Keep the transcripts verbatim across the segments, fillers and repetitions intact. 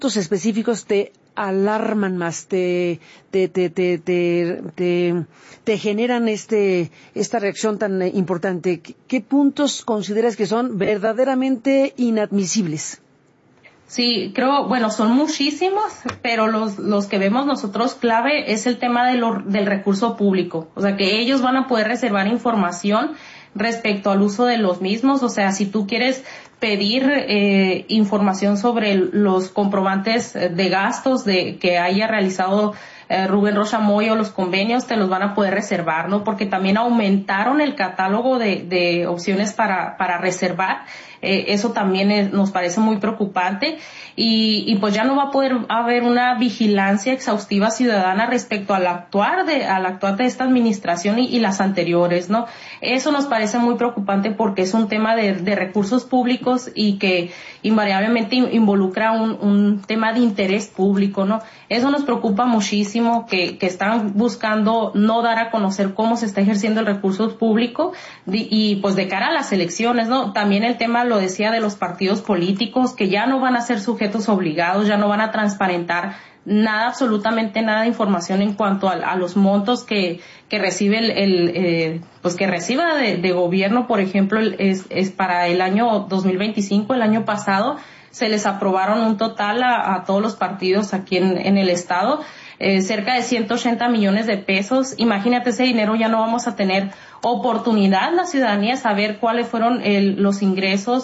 puntos específicos te alarman más, te te te te te, te, te generan este esta reacción tan importante? ¿Qué puntos consideras que son verdaderamente inadmisibles? Sí, creo, bueno, son muchísimos, pero los los que vemos nosotros clave es el tema de lo, del recurso público. O sea, que ellos van a poder reservar información respecto al uso de los mismos. O sea, si tú quieres pedir eh, información sobre los comprobantes de gastos de que haya realizado eh, Rubén Rocha Moya o los convenios, te los van a poder reservar, ¿no? Porque también aumentaron el catálogo de, de opciones para, para reservar. Eh, eso también es, nos parece muy preocupante y, y pues ya no va a poder haber una vigilancia exhaustiva ciudadana respecto al actuar de, al actuar de esta administración y, y las anteriores, ¿no? Eso nos parece muy preocupante porque es un tema de, de recursos públicos y que invariablemente involucra un, un tema de interés público, ¿no? Eso nos preocupa muchísimo, que, que están buscando no dar a conocer cómo se está ejerciendo el recurso público y, y pues de cara a las elecciones, ¿no? También el tema lo decía de los partidos políticos, que ya no van a ser sujetos obligados, ya no van a transparentar nada, absolutamente nada de información en cuanto a, a los montos que, que recibe el, el eh, pues que reciba de, de gobierno. Por ejemplo, es, es para el año dos mil veinticinco, el año pasado, se les aprobaron un total a, a todos los partidos aquí en, en el estado, eh, cerca de ciento ochenta millones de pesos. Imagínate, ese dinero ya no vamos a tener oportunidad la ciudadanía de saber cuáles fueron el, los ingresos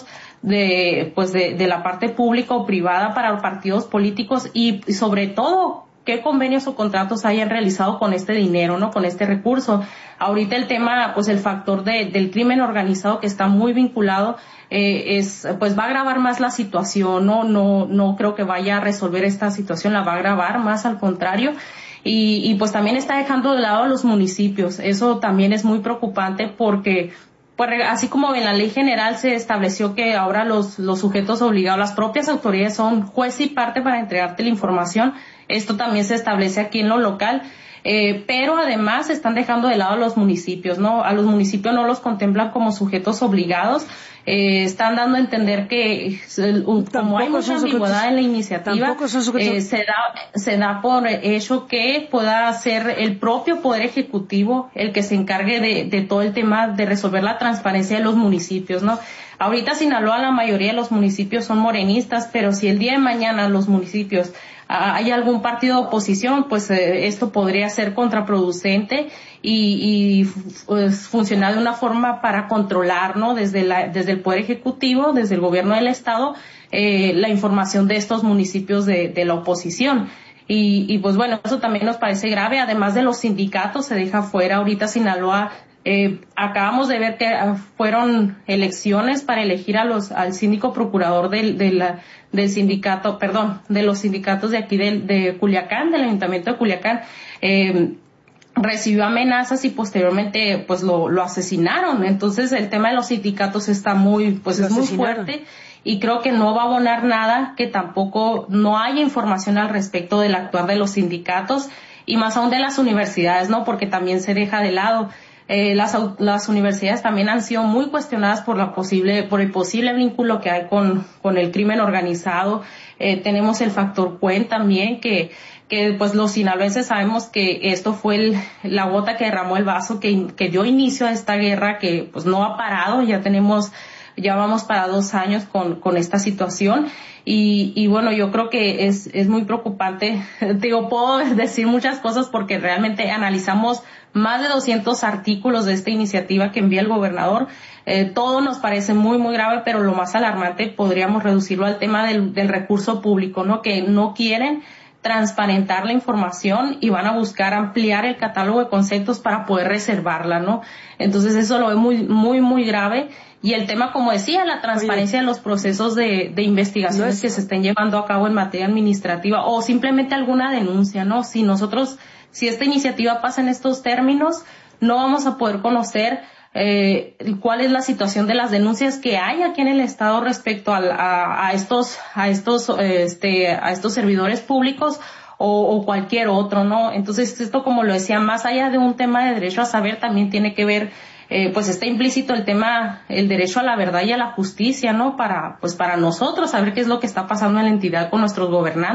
de pues de, de la parte pública o privada para los partidos políticos y, y sobre todo qué convenios o contratos hayan realizado con este dinero, ¿no? Con este recurso. Ahorita el tema, pues el factor de, del crimen organizado que está muy vinculado, eh, es, pues va a agravar más la situación, ¿no? No, no creo que vaya a resolver esta situación, la va a agravar más, al contrario. Y, y pues también está dejando de lado a los municipios. Eso también es muy preocupante porque, pues así como en la ley general se estableció que ahora los, los sujetos obligados, las propias autoridades son juez y parte para entregarte la información, esto también se establece aquí en lo local. Eh, pero además están dejando de lado a los municipios, ¿no? A los municipios no los contemplan como sujetos obligados, eh, están dando a entender que uh, como hay mucha ambigüedad en la iniciativa, eh, se da, se da por hecho que pueda ser el propio Poder Ejecutivo el que se encargue de, de todo el tema de resolver la transparencia de los municipios, ¿no? Ahorita Sinaloa, la mayoría de los municipios son morenistas, pero si el día de mañana los municipios hay algún partido de oposición, pues eh, esto podría ser contraproducente y, y pues, funcionar de una forma para controlar, ¿no? Desde la, desde el Poder Ejecutivo, desde el Gobierno del Estado, eh, la información de estos municipios de, de la oposición. Y, y pues bueno, eso también nos parece grave. Además de los sindicatos, se deja fuera ahorita Sinaloa. Eh, acabamos de ver que fueron elecciones para elegir a los, al síndico procurador del, de la, del sindicato, perdón, de los sindicatos de aquí de, de Culiacán, del Ayuntamiento de Culiacán. Eh, recibió amenazas y posteriormente pues lo, lo asesinaron. Entonces el tema de los sindicatos está muy, pues es muy fuerte y creo que no va a abonar nada, que tampoco no haya información al respecto del actuar de los sindicatos y más aún de las universidades, ¿no? Porque también se deja de lado. Eh, las, las universidades también han sido muy cuestionadas por la posible, por el posible vínculo que hay con, con el crimen organizado. Eh, tenemos el factor Cuen también, que, que pues los sinaloenses sabemos que esto fue el, la gota que derramó el vaso, que, que dio inicio a esta guerra que pues no ha parado. Ya tenemos, ya vamos para dos años con, con esta situación. Y, y bueno, yo creo que es, es muy preocupante. Digo, puedo decir muchas cosas porque realmente analizamos más de doscientos artículos de esta iniciativa que envía el gobernador. Eh, todo nos parece muy, muy grave, pero lo más alarmante podríamos reducirlo al tema del, del recurso público, ¿no? Que no quieren transparentar la información y van a buscar ampliar el catálogo de conceptos para poder reservarla, ¿no? Entonces eso lo ve muy, muy, muy grave. Y el tema, como decía, la transparencia Oye, de los procesos de, de investigaciones no es... que se estén llevando a cabo en materia administrativa o simplemente alguna denuncia, ¿no? Si nosotros, si esta iniciativa pasa en estos términos, no vamos a poder conocer eh, cuál es la situación de las denuncias que hay aquí en el Estado respecto a, a, a estos, a estos, este, a estos servidores públicos o, o cualquier otro, ¿no? Entonces esto, como lo decía, más allá de un tema de derecho a saber, también tiene que ver Eh, pues está implícito el tema, el derecho a la verdad y a la justicia, ¿no? Para, pues para nosotros saber qué es lo que está pasando en la entidad con nuestros gobernantes.